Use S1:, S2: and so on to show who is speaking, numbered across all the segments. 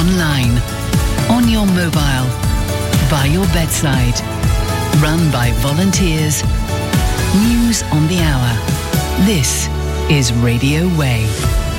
S1: online, on your mobile, by your bedside. Run by volunteers. News on the hour. This is Radio Way.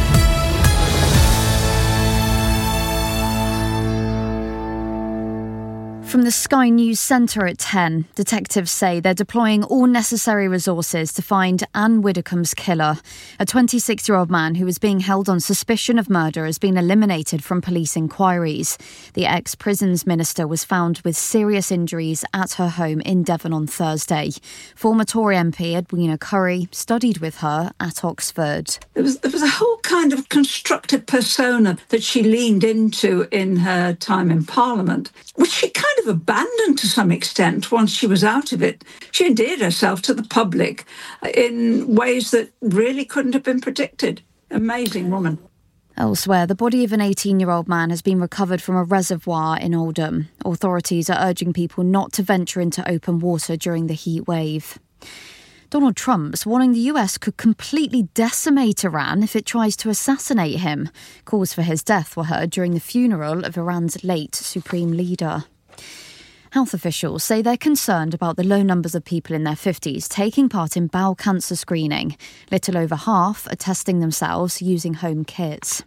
S2: From the Sky News Centre at 10, detectives say they're deploying all necessary resources to find Anne Widdecombe's killer. A 26-year-old man who was being held on suspicion of murder has been eliminated from police inquiries. The ex-prisons minister was found with serious injuries at her home in Devon on Thursday. Former Tory MP Edwina Currie studied with her at Oxford.
S3: There was a whole kind of constructed persona that she leaned into in her time in Parliament, which she kind of abandoned to some extent once she was out of it. She endeared herself to the public in ways that really couldn't have been predicted. Amazing woman.
S2: Elsewhere, the body of an 18-year-old man has been recovered from a reservoir in Oldham. Authorities are urging people not to venture into open water during the heat wave. Donald Trump's warning the US could completely decimate Iran if it tries to assassinate him. Calls for his death were heard during the funeral of Iran's late supreme leader. Health officials say they're concerned about the low numbers of people in their 50s taking part in bowel cancer screening. Little over half are testing themselves using home kits.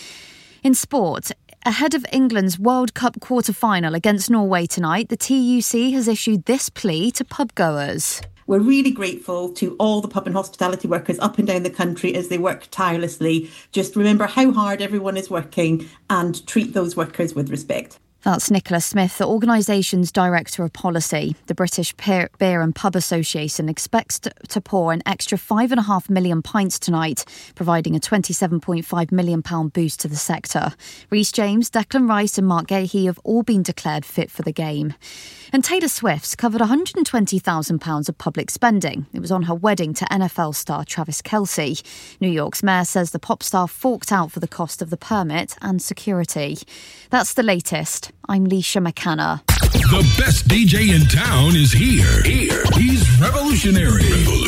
S2: In sport, ahead of England's World Cup quarter-final against Norway tonight, the TUC has issued this plea to pubgoers.
S4: We're really grateful to all the pub and hospitality workers up and down the country as they work tirelessly. Just remember how hard everyone is working and treat those workers with respect.
S2: That's Nicola Smith, the organisation's Director of Policy. The British Beer and Pub Association expects to pour an extra 5.5 million pints tonight, providing a £27.5 million boost to the sector. Rhys James, Declan Rice and Mark Gahey have all been declared fit for the game. And Taylor Swift's covered £120,000 of public spending. It was on her wedding to NFL star Travis Kelce. New York's mayor says the pop star forked out for the cost of the permit and security. That's the latest. I'm Leisha McCanna.
S5: The best DJ in town is here. He's revolutionary.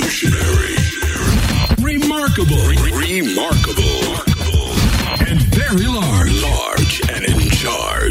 S5: Remarkable. And very large and in charge.